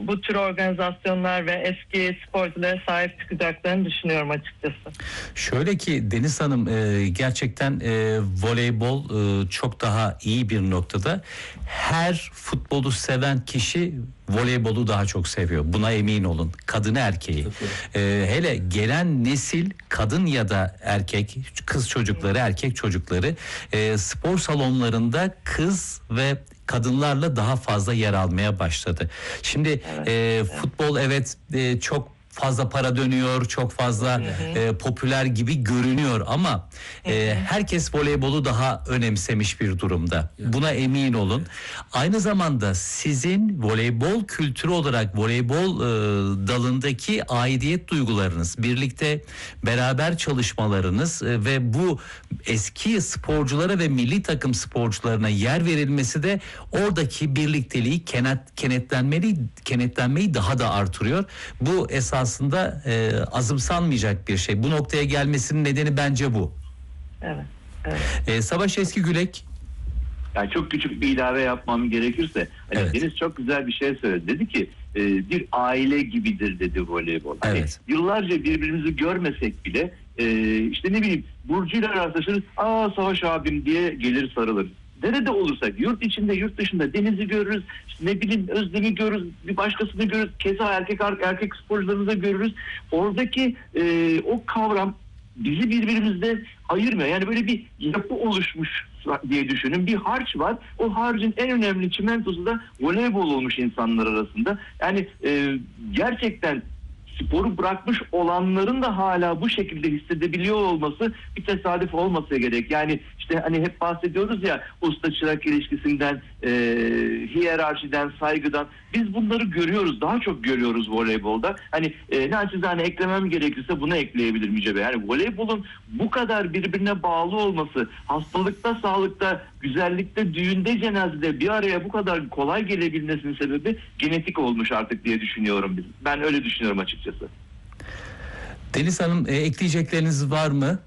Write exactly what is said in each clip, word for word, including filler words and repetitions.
bu tür organizasyonlar ve eski sporculara sahip çıkacaklarını düşünüyorum açıkçası. Şöyle ki Deniz Hanım, e, gerçekten e, voleybol e, çok daha iyi bir noktada. Her futbolu seven kişi voleybolu daha çok seviyor. Buna emin olun. Kadını erkeği. E, hele gelen nesil, kadın ya da erkek, kız çocukları, erkek çocukları e, spor salonlarında kız ve kadınlarla daha fazla yer almaya başladı. Şimdi Evet, e, evet. futbol evet e, çok fazla para dönüyor, çok fazla e, popüler gibi görünüyor ama e, herkes voleybolu daha önemsemiş bir durumda. Buna emin olun. Aynı zamanda sizin voleybol kültürü olarak voleybol e, dalındaki aidiyet duygularınız, birlikte beraber çalışmalarınız e, ve bu eski sporculara ve milli takım sporcularına yer verilmesi de oradaki birlikteliği, kenet, kenetlenmeyi, kenetlenmeyi daha da artırıyor. Bu esas aslında e, azımsanmayacak bir şey. Bu noktaya gelmesinin nedeni bence bu. Evet. evet. E, Savaş Eskigülek. Yani çok küçük bir ilave yapmam gerekirse, hani Evet. Deniz çok güzel bir şey söyledi. Dedi ki e, bir aile gibidir dedi voleybol. Hani Evet. yıllarca birbirimizi görmesek bile e, işte ne bileyim Burcu'yla rastlaşırız. Aa Savaş abim diye gelir sarılır. Nerede olursak, yurt içinde yurt dışında Deniz'i görürüz, işte ne bileyim Özlem'i görürüz, bir başkasını görürüz, keza erkek erkek sporcularımızı görürüz. Oradaki e, o kavram bizi birbirimizde ayırmıyor. Yani böyle bir yapı oluşmuş diye düşünün. Bir harç var. O harcın en önemli çimentosu da voleybol olmuş insanlar arasında. Yani e, gerçekten sporu bırakmış olanların da hala bu şekilde hissedebiliyor olması bir tesadüf olmasa gerek. Yani işte hani hep bahsediyoruz ya usta çırak ilişkisinden, e, hiyerarşiden, saygıdan. Biz bunları görüyoruz. Daha çok görüyoruz voleybolda. Hani e, naçizane eklemem gerekirse bunu ekleyebilirim Yüce Bey. Yani voleybolun bu kadar birbirine bağlı olması, hastalıkta, sağlıkta, güzellikte, düğünde, cenazede bir araya bu kadar kolay gelebilmesinin sebebi genetik olmuş artık diye düşünüyorum biz. Ben öyle düşünüyorum açıkçası. Deniz Hanım, e, ekleyecekleriniz var mı?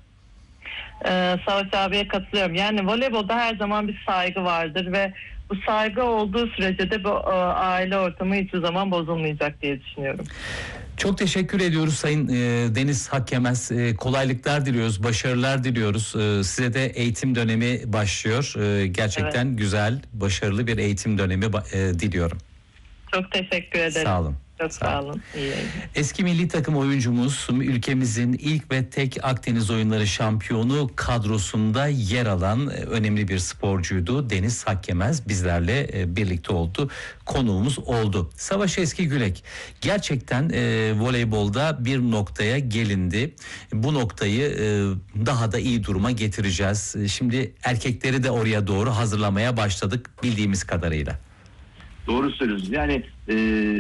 Ee, Savaş abiye katılıyorum. Yani voleybolda her zaman bir saygı vardır ve bu saygı olduğu sürece de bu e, aile ortamı hiçbir zaman bozulmayacak diye düşünüyorum. Çok teşekkür ediyoruz Sayın e, Deniz Hakkemez. E, kolaylıklar diliyoruz, başarılar diliyoruz. E, size de eğitim dönemi başlıyor. E, gerçekten Evet. güzel, başarılı bir eğitim dönemi e, diliyorum. Çok teşekkür ederim. Sağ olun. Çok Sağ sağ olun. olun. İyi yayınlar. Eski milli takım oyuncumuz, ülkemizin ilk ve tek Akdeniz oyunları şampiyonu kadrosunda yer alan önemli bir sporcuydu. Deniz Hakkemez bizlerle birlikte oldu. Konuğumuz oldu. Savaş Eskigülek, gerçekten e, voleybolda bir noktaya gelindi. Bu noktayı e, daha da iyi duruma getireceğiz. Şimdi erkekleri de oraya doğru hazırlamaya başladık bildiğimiz kadarıyla. Doğru söylüyorsunuz. Yani e,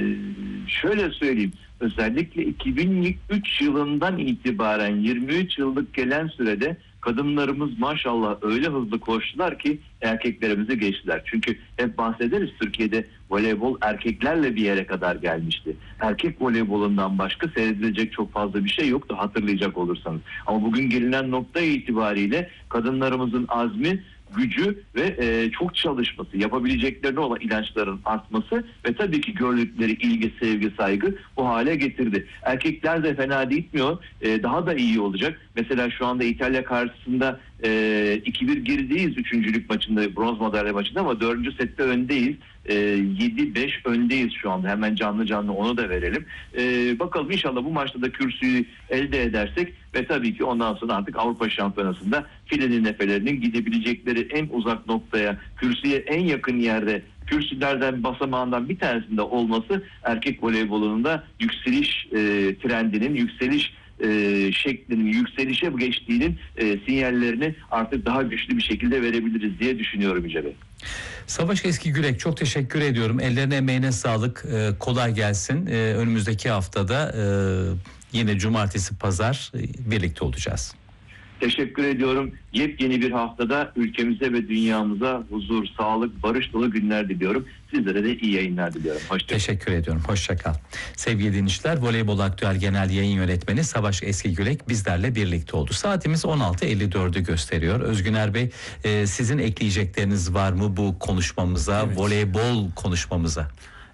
şöyle söyleyeyim. Özellikle iki bin üç yılından itibaren yirmi üç yıllık gelen sürede kadınlarımız maşallah öyle hızlı koştular ki erkeklerimizi geçtiler. Çünkü hep bahsederiz, Türkiye'de voleybol erkeklerle bir yere kadar gelmişti. Erkek voleybolundan başka seyredilecek çok fazla bir şey yoktu hatırlayacak olursanız. Ama bugün gelinen nokta itibariyle kadınlarımızın azmi, gücü ve e, çok çalışması, yapabileceklerine olan inançların artması ve tabii ki gördükleri ilgi, sevgi, saygı bu hale getirdi. Erkekler de fena gitmiyor. E, daha da iyi olacak. Mesela şu anda İtalya karşısında e, iki bir gerideyiz üçüncülük maçında, bronz madalya maçında ama dördüncü sette öndeyiz. E, yedi beş öndeyiz şu anda. Hemen canlı canlı onu da verelim. E, bakalım inşallah bu maçta da kürsüyü elde edersek ve tabii ki ondan sonra artık Avrupa Şampiyonası'nda filenin nefelerinin gidebilecekleri en uzak noktaya, kürsüye en yakın yerde, kürsülerden basamağından bir tanesinde olması erkek voleybolunun da yükseliş e, trendinin, yükseliş e, şeklinin, yükselişe geçtiğinin e, sinyallerini artık daha güçlü bir şekilde verebiliriz diye düşünüyorum Yüce Bey. Savaş Eskigülek, çok teşekkür ediyorum. Ellerine emeğine sağlık. Ee, kolay gelsin. Ee, önümüzdeki haftada e, yine cumartesi pazar e, birlikte olacağız. Teşekkür ediyorum. Yepyeni bir haftada ülkemize ve dünyamıza huzur, sağlık, barış dolu günler diliyorum. Sizlere de iyi yayınlar diliyorum. Hoşçakalın. Teşekkür ediyorum. Hoşça kal. Sevgili dinleyiciler, Voleybol Aktüel Genel Yayın Yönetmeni Savaş Eskigülek bizlerle birlikte oldu. Saatimiz on altı elli dördü gösteriyor. Özgüner Bey, e, sizin ekleyecekleriniz var mı bu konuşmamıza, Evet. voleybol konuşmamıza?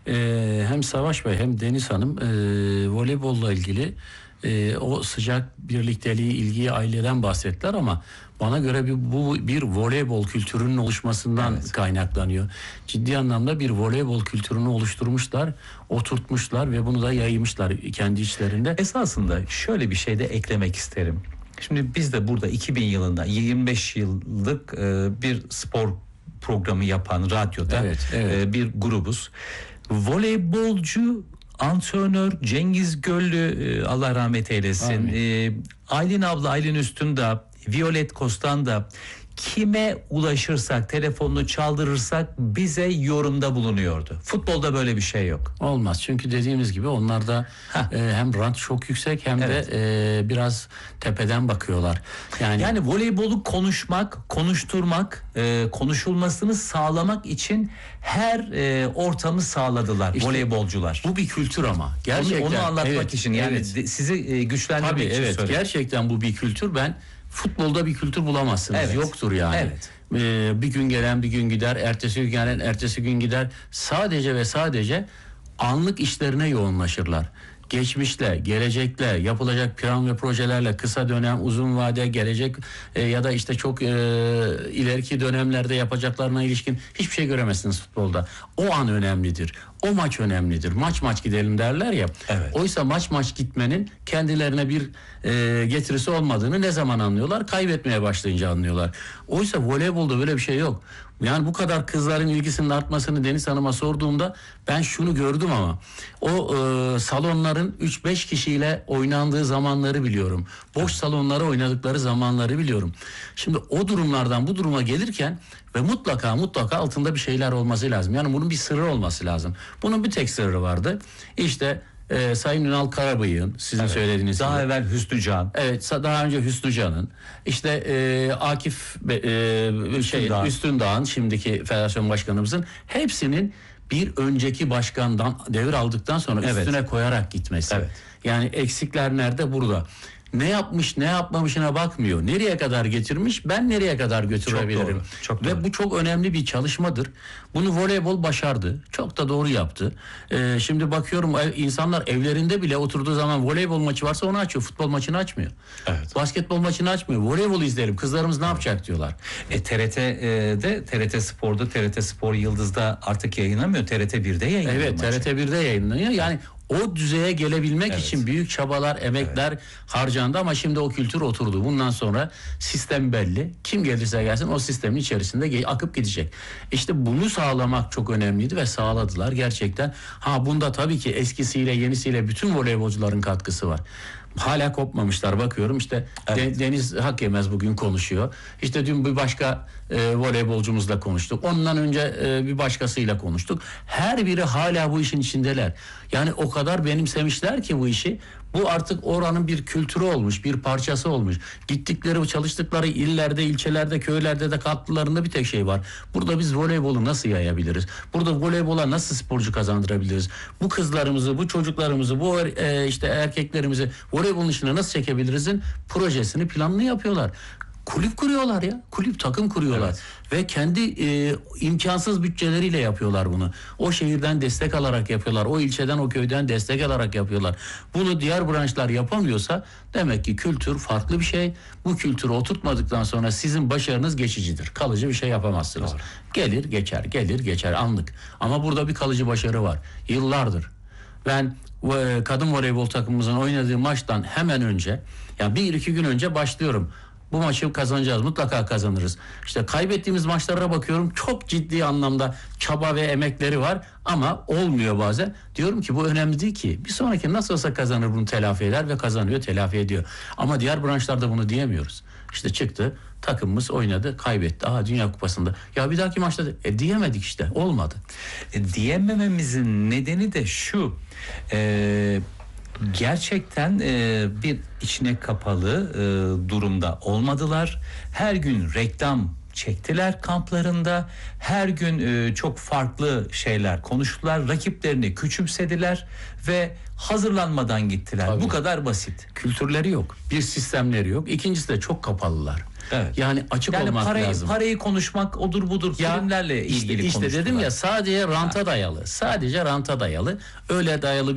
Ee, hem Savaş Bey hem Deniz Hanım e, voleybolla ilgili e, o sıcak birlikteliği, ilgiyi, aileden bahsettiler ama bana göre bir, bu bir voleybol kültürünün oluşmasından evet. kaynaklanıyor. Ciddi anlamda bir voleybol kültürünü oluşturmuşlar, oturtmuşlar ve bunu da yaymışlar kendi içlerinde. Esasında şöyle bir şey de eklemek isterim. Şimdi biz de burada iki bin yılında yirmi beş yıllık e, bir spor programı yapan radyoda evet, evet. E, bir grubuz. Voleybolcu antrenör Cengiz Göllü, e, Allah rahmet eylesin. E, Aylin abla, Aylin Üstündağ, Violet Kostan kime ulaşırsak, telefonunu çaldırırsak bize yorumda bulunuyordu. Futbolda böyle bir şey yok. Olmaz. Çünkü dediğimiz gibi onlarda e, hem rant çok yüksek hem evet. de e, biraz tepeden bakıyorlar. Yani yani voleybolu konuşmak, konuşturmak, e, konuşulmasını sağlamak için her e, ortamı sağladılar işte, voleybolcular. Bu bir kültür ama. Gerçekten. Onu, onu anlatmak evet, için yani evet. de, sizi e, güçlendirmek Tabii, için evet, söyledim. Gerçekten bu bir kültür. Ben futbolda bir kültür bulamazsınız. Evet. Yoktur yani. Evet. Ee, bir gün gelen bir gün gider, ertesi gün gelen ertesi gün gider. Sadece ve sadece anlık işlerine yoğunlaşırlar. Geçmişle, gelecekle, yapılacak plan ve projelerle, kısa dönem, uzun vade, gelecek e, ya da işte çok e, ileriki dönemlerde yapacaklarına ilişkin hiçbir şey göremezsiniz futbolda. O an önemlidir. O maç önemlidir. Maç maç gidelim derler ya. Evet. Oysa maç maç gitmenin kendilerine bir e, getirisi olmadığını ne zaman anlıyorlar? Kaybetmeye başlayınca anlıyorlar. Oysa voleybolda böyle bir şey yok. Yani bu kadar kızların ilgisinin artmasını Deniz Hanım'a sorduğumda ben şunu gördüm ama o e, salonların üç beş kişiyle oynandığı zamanları biliyorum. Boş salonlara oynadıkları zamanları biliyorum. Şimdi o durumlardan bu duruma gelirken ve mutlaka mutlaka altında bir şeyler olması lazım. Yani bunun bir sırrı olması lazım. Bunun bir tek sırrı vardı. İşte Ee, Sayın Ünal Karabıyık'ın sizin evet. söylediğiniz daha gibi. evvel Hüsnü Can. Evet, daha önce Hüsnü Can'ın, işte e, Akif e, şey Üstündağ'ın, şimdiki federasyon başkanımızın hepsinin bir önceki başkandan devir aldıktan sonra evet. üstüne koyarak gitmesi. Evet. Yani eksikler nerede? Burada. Ne yapmış, ne yapmamışına bakmıyor. Nereye kadar getirmiş, ben nereye kadar götürebilirim. Çok doğru, çok Ve doğru. bu çok önemli bir çalışmadır. Bunu voleybol başardı. Çok da doğru yaptı. Ee, şimdi bakıyorum insanlar evlerinde bile oturduğu zaman voleybol maçı varsa onu açıyor. Futbol maçını açmıyor. Evet. Basketbol maçını açmıyor. Voleybol izleyelim. Kızlarımız ne evet. yapacak diyorlar. E, T R T'de, T R T Spor'da, T R T Spor Yıldız'da artık yayınlamıyor. T R T bir'de yayınlanıyor. Evet, maçı. T R T bir'de yayınlanıyor. Yani o düzeye gelebilmek evet. için büyük çabalar, emekler evet. harcandı ama şimdi o kültür oturdu. Bundan sonra sistem belli. Kim gelirse gelsin o sistemin içerisinde akıp gidecek. İşte bunu sağlamak çok önemliydi ve sağladılar gerçekten. Ha bunda tabii ki eskisiyle yenisiyle bütün voleybolcuların katkısı var. Hala kopmamışlar bakıyorum işte evet. Deniz Hakyemez bugün konuşuyor. İşte dün bir başka e, voleybolcumuzla konuştuk. Ondan önce e, bir başkasıyla konuştuk. Her biri hala bu işin içindeler. Yani o kadar benimsemişler ki bu işi. Bu artık oranın bir kültürü olmuş, bir parçası olmuş. Gittikleri, çalıştıkları illerde, ilçelerde, köylerde de kattılarında bir tek şey var. Burada biz voleybolu nasıl yayabiliriz? Burada voleybola nasıl sporcu kazandırabiliriz? Bu kızlarımızı, bu çocuklarımızı, bu e, işte erkeklerimizi voleybolun içine nasıl çekebiliriz'in projesini, planını yapıyorlar. Kulüp kuruyorlar ya. Kulüp, takım kuruyorlar. Evet. Ve kendi e, imkansız bütçeleriyle yapıyorlar bunu. O şehirden destek alarak yapıyorlar. O ilçeden, o köyden destek alarak yapıyorlar. Bunu diğer branşlar yapamıyorsa demek ki kültür farklı bir şey. Bu kültürü oturtmadıktan sonra sizin başarınız geçicidir. Kalıcı bir şey yapamazsınız. Doğru. Gelir geçer, gelir geçer anlık. Ama burada bir kalıcı başarı var. Yıllardır. Ben e, kadın voleybol takımımızın oynadığı maçtan hemen önce, yani bir iki gün önce başlıyorum. Bu maçı kazanacağız, mutlaka kazanırız. İşte kaybettiğimiz maçlara bakıyorum, çok ciddi anlamda çaba ve emekleri var ama olmuyor bazen. Diyorum ki bu önemli değil ki. Bir sonraki nasıl olsa kazanır, bunu telafi eder ve kazanıyor, telafi ediyor. Ama diğer branşlarda bunu diyemiyoruz. İşte çıktı, takımımız oynadı, kaybetti. Aha Dünya Kupası'nda. Ya bir dahaki maçta e, diyemedik işte, olmadı. E, diyemememizin nedeni de şu... E, Gerçekten e, bir içine kapalı e, durumda olmadılar. Her gün reklam çektiler kamplarında. Her gün e, çok farklı şeyler konuştular. Rakiplerini küçümsediler ve hazırlanmadan gittiler. Tabii. Bu kadar basit. Kültürleri yok. Bir sistemleri yok. İkincisi de çok kapalılar. Evet. Yani açık Yani olmak parayı, lazım. parayı konuşmak odur budur Ya filmlerle işte, ilgili işte konuştular. dedim ya sadece ranta dayalı. Sadece ranta dayalı. Öyle dayalı